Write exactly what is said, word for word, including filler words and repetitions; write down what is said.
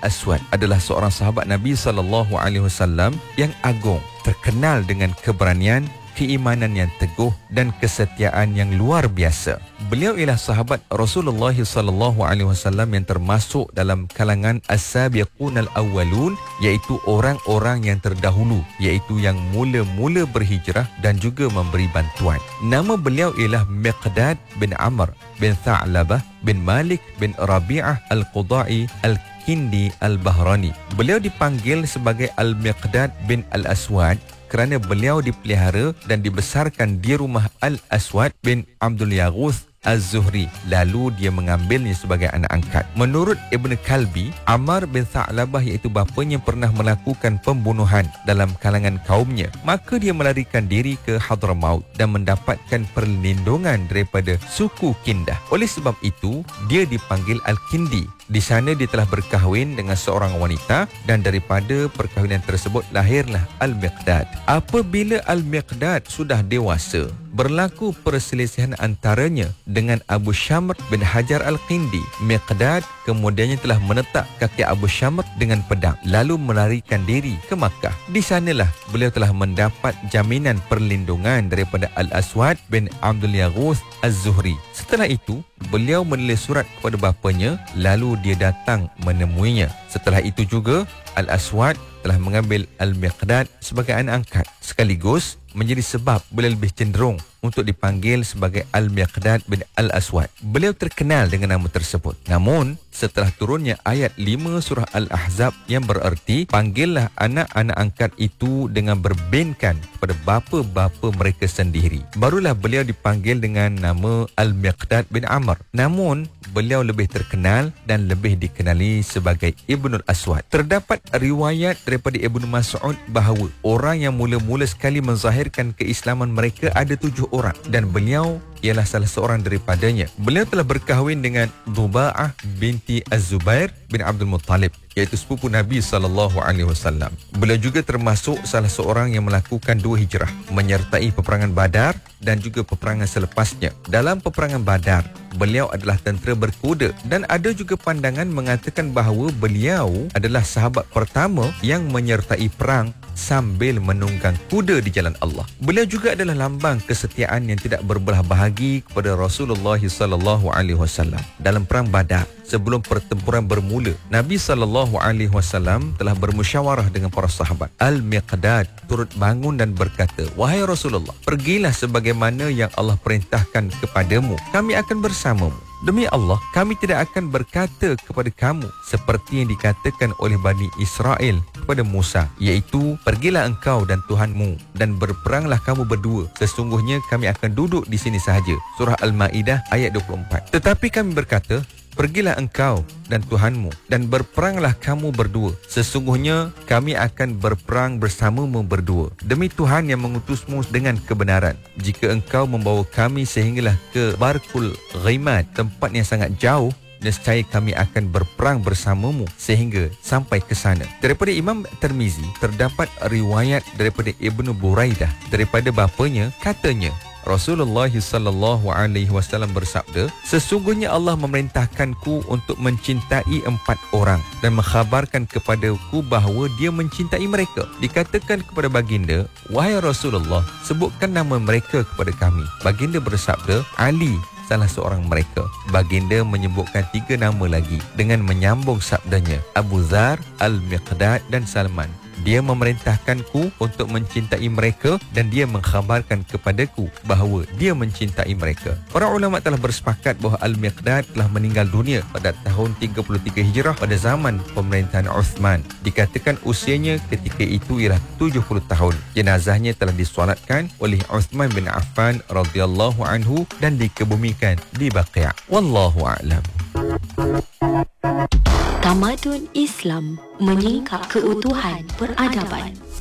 Al-Aswad adalah seorang sahabat Nabi sallallahu alaihi wasallam yang agung, terkenal dengan keberanian, keimanan yang teguh dan kesetiaan yang luar biasa. Beliau ialah sahabat Rasulullah sallallahu alaihi wasallam yang termasuk dalam kalangan as-sabiqun al-awwalun, iaitu orang-orang yang terdahulu, iaitu yang mula-mula berhijrah dan juga memberi bantuan. Nama beliau ialah Miqdad bin Amr bin Tha'labah bin Malik bin Rabi'ah al-Qudai al-Kindi al-Bahrani. Beliau dipanggil sebagai Al-Miqdad bin Al-Aswad kerana beliau dipelihara dan dibesarkan di rumah Al-Aswad bin Abdul Yaghuth Az-Zuhri, lalu dia mengambilnya sebagai anak angkat. Menurut Ibn Kalbi, Ammar bin Tha'labah iaitu bapanya pernah melakukan pembunuhan dalam kalangan kaumnya, maka dia melarikan diri ke Hadramaut dan mendapatkan perlindungan daripada suku Kindah. Oleh sebab itu, dia dipanggil Al-Kindi. Di sana dia telah berkahwin dengan seorang wanita dan daripada perkahwinan tersebut lahirlah Al-Miqdad. Apabila Al-Miqdad sudah dewasa, berlaku perselisihan antaranya dengan Abu Syamr bin Hajar Al-Kindi. Miqdad kemudiannya telah menetak kaki Abu Syamr dengan pedang lalu melarikan diri ke Makkah. Di sanalah beliau telah mendapat jaminan perlindungan daripada Al-Aswad bin Abdul Yaghuth Az-Zuhri. Setelah itu, beliau menulis surat kepada bapanya lalu dia datang menemuinya. Setelah itu juga Al-Aswad telah mengambil Al-Miqdad sebagai anak angkat, sekaligus menjadi sebab beliau lebih cenderung untuk dipanggil sebagai Al-Miqdad bin Al-Aswad. Beliau terkenal dengan nama tersebut. Namun, setelah turunnya ayat lima surah Al-Ahzab yang bererti, panggillah anak-anak angkat itu dengan berbinkan kepada bapa-bapa mereka sendiri, barulah beliau dipanggil dengan nama Al-Miqdad bin Amr. Namun, beliau lebih terkenal dan lebih dikenali sebagai Ibnul Aswad. Terdapat riwayat daripada Ibnu Mas'ud bahawa orang yang mula-mula sekali menzahirkan keislaman mereka ada tujuh orang dan beliau ialah salah seorang daripadanya. Beliau telah berkahwin dengan Dhuba'ah binti Az-Zubair bin Abdul Muttalib, iaitu sepupu Nabi sallallahu alaihi wasallam. Beliau juga termasuk salah seorang yang melakukan dua hijrah, menyertai peperangan Badar dan juga peperangan selepasnya. Dalam peperangan Badar, beliau adalah tentera berkuda dan ada juga pandangan mengatakan bahawa beliau adalah sahabat pertama yang menyertai perang sambil menunggang kuda di jalan Allah. Beliau juga adalah lambang kesetiaan yang tidak berbelah bahagi kepada Rasulullah sallallahu alaihi wasallam. Dalam perang Badar, sebelum pertempuran bermula, Nabi sallallahu alaihi wasallam telah bermusyawarah dengan para sahabat. Al-Miqdad turut bangun dan berkata, "Wahai Rasulullah, pergilah sebagaimana yang Allah perintahkan kepadamu. Kami akan bersamamu. Demi Allah, kami tidak akan berkata kepada kamu seperti yang dikatakan oleh Bani Israel kepada Musa, iaitu, pergilah engkau dan Tuhanmu dan berperanglah kamu berdua. Sesungguhnya kami akan duduk di sini sahaja." Surah Al-Ma'idah ayat dua puluh empat. Tetapi kami berkata, pergilah engkau dan Tuhanmu dan berperanglah kamu berdua. Sesungguhnya kami akan berperang bersamamu berdua. Demi Tuhan yang mengutusmu dengan kebenaran, jika engkau membawa kami sehinggalah ke Barkul Ghimad, tempat yang sangat jauh, nescaya kami akan berperang bersamamu sehingga sampai ke sana. Daripada Imam Tirmizi terdapat riwayat daripada Ibnu Buraidah daripada bapanya, katanya Rasulullah sallallahu alaihi wasallam bersabda, "Sesungguhnya Allah memerintahkanku untuk mencintai empat orang dan mengkhabarkan kepadaku bahawa dia mencintai mereka." Dikatakan kepada baginda, "Wahai Rasulullah, sebutkan nama mereka kepada kami." Baginda bersabda, "Ali salah seorang mereka." Baginda menyebutkan tiga nama lagi dengan menyambung sabdanya, Abu Dzar, Al-Miqdad dan Salman. Dia memerintahkanku untuk mencintai mereka dan dia mengkhabarkan kepadaku bahawa dia mencintai mereka. Para ulama telah bersepakat bahawa Al-Miqdad telah meninggal dunia pada tahun tiga puluh tiga Hijrah pada zaman pemerintahan Uthman. Dikatakan usianya ketika itu ialah tujuh puluh tahun. Jenazahnya telah disolatkan oleh Uthman bin Affan radhiyallahu anhu dan dikebumikan di Baqi'. Wallahu a'lam. Tamadun Islam menyingkap keutuhan peradaban.